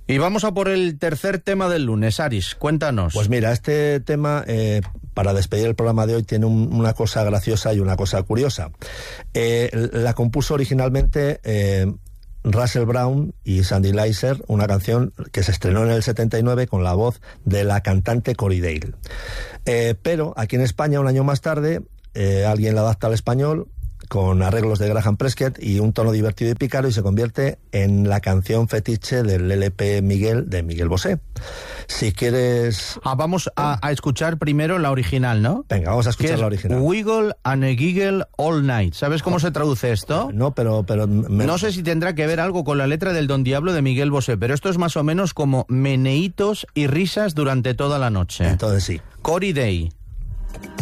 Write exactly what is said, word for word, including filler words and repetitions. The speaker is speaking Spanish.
Y vamos a por el tercer tema del lunes. Aris, cuéntanos. Pues mira, este tema, eh, para despedir el programa de hoy, tiene un, una cosa graciosa y una cosa curiosa. Eh, la compuso originalmente eh, Russell Brown y Sandy Leiser, una canción que se estrenó en el setenta y nueve con la voz de la cantante Cory Dale. Eh, pero aquí en España, un año más tarde, eh, alguien la adapta al español con arreglos de Graham Prescott y un tono divertido y pícaro, y se convierte en la canción fetiche del L P Miguel de Miguel Bosé. Si quieres... Ah, vamos a, a escuchar primero la original, ¿no? Venga, vamos a escuchar la original. Wiggle and a Giggle All Night. ¿Sabes cómo se traduce esto? No, pero... pero me... No sé si tendrá que ver algo con la letra del Don Diablo de Miguel Bosé, pero esto es más o menos como meneitos y risas durante toda la noche. Entonces sí. Cory Day.